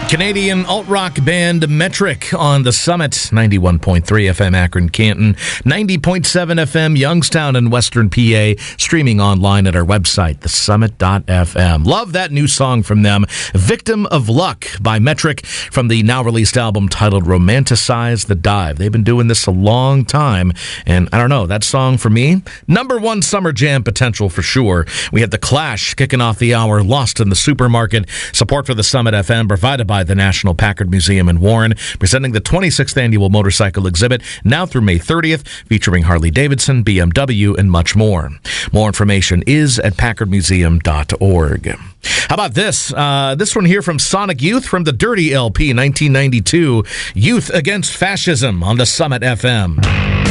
Canadian alt-rock band Metric on the Summit, 91.3 FM Akron, Canton, 90.7 FM Youngstown and Western PA, streaming online at our website, thesummit.fm. Love that new song from them, Victim of Luck by Metric, from the now-released album titled Romanticize the Dive. They've been doing this a long time, and I don't know, that song for me, number one summer jam potential for sure. We had The Clash kicking off the hour, Lost in the Supermarket. Support for the Summit FM provided by the National Packard Museum in Warren, presenting the 26th annual motorcycle exhibit now through May 30th, featuring Harley-Davidson, BMW, and much more. More information is at packardmuseum.org. How about this? This one here from Sonic Youth from the Dirty LP 1992, Youth Against Fascism on the Summit FM.